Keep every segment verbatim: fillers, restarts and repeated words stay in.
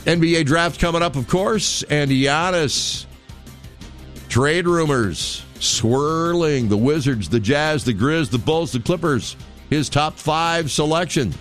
N B A draft coming up, of course, and Giannis. Trade rumors swirling. The Wizards, the Jazz, the Grizz, the Bulls, the Clippers. His top five selection.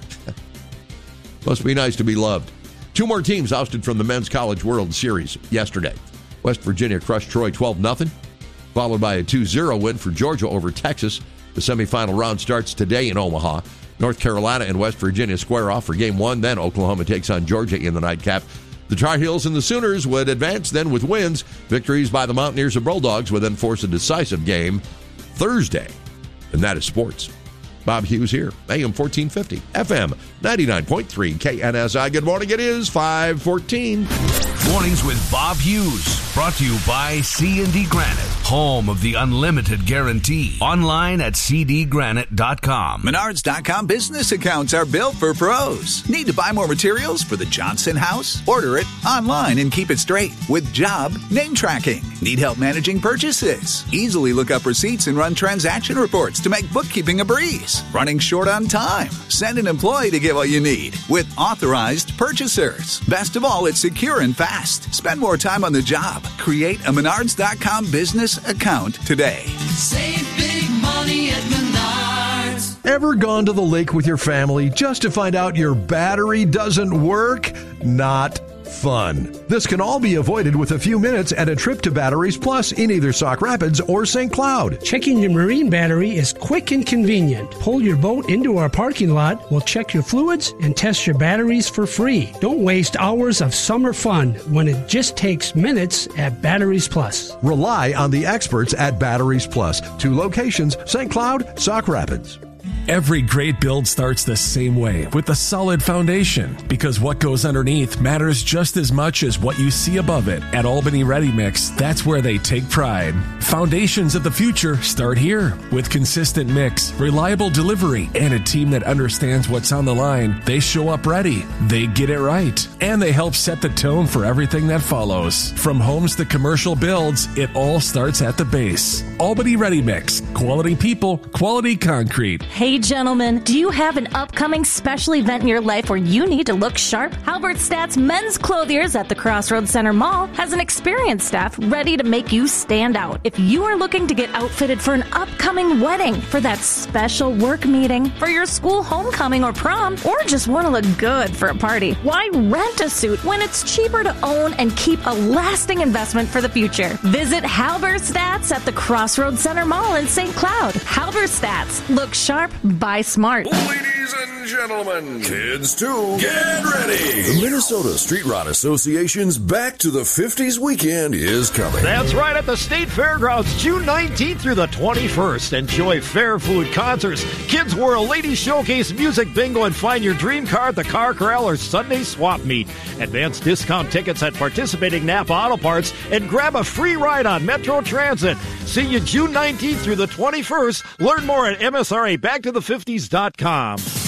Must be nice to be loved. Two more teams ousted from the Men's College World Series yesterday. West Virginia crushed Troy twelve nothing, followed by a two zero win for Georgia over Texas. The semifinal round starts today in Omaha. North Carolina and West Virginia square off for game one. Then Oklahoma takes on Georgia in the nightcap. The Tar Heels and the Sooners would advance then with wins. Victories by the Mountaineers and Bulldogs would then force a decisive game Thursday. And that is sports. Bob Hughes here, A M fourteen fifty, F M ninety-nine point three, K N S I. Good morning, it is five fourteen. Mornings with Bob Hughes, brought to you by C and D Granite, home of the unlimited guarantee. Online at c d granite dot com. Menards dot com business accounts are built for pros. Need to buy more materials for the Johnson house? Order it online and keep it straight with job name tracking. Need help managing purchases? Easily look up receipts and run transaction reports to make bookkeeping a breeze. Running short on time? Send an employee to get what you need with authorized purchasers. Best of all, it's secure and fast. Spend more time on the job. Create a Menards dot com business account today. Save big money at Menards. Ever gone to the lake with your family just to find out your battery doesn't work? Not fun. This can all be avoided with a few minutes and a trip to Batteries Plus in either Sauk Rapids or Saint Cloud. Checking your marine battery is quick and convenient. Pull your boat into our parking lot, we'll check your fluids and test your batteries for free. Don't waste hours of summer fun when it just takes minutes at Batteries Plus. Rely on the experts at Batteries Plus. Two locations, Saint Cloud, Sauk Rapids. Every great build starts the same way, with a solid foundation, because what goes underneath matters just as much as what you see above it. At Albany Ready Mix, that's where they take pride. Foundations of the future start here. With consistent mix, reliable delivery, and a team that understands what's on the line, they show up ready. They get it right. And they help set the tone for everything that follows. From homes to commercial builds, it all starts at the base. Albany Ready Mix. Quality people, quality concrete. Hey gentlemen, do you have an upcoming special event in your life where you need to look sharp? Halbert Stats Men's Clothiers at the Crossroads Center Mall has an experienced staff ready to make you stand out. If you are looking to get outfitted for an upcoming wedding, for that special work meeting, for your school homecoming or prom, or just want to look good for a party, why rent a suit when it's cheaper to own and keep a lasting investment for the future? Visit Halbert Stats at the Crossroads Center Mall in Saint Cloud. Halbert Stats. Look sharp, buy smart. Ladies and gentlemen, kids too, get ready. The Minnesota Street Rod Association's Back to the fifties weekend is coming. That's right, at the State Fairgrounds, June nineteenth through the twenty-first. Enjoy fair food, concerts, Kids World, Ladies Showcase, Music Bingo, and find your dream car at the Car Corral or Sunday Swap Meet. Advance discount tickets at participating Napa Auto Parts and grab a free ride on Metro Transit. See you June nineteenth through the twenty-first. Learn more at M S R A back to the fifties dot com.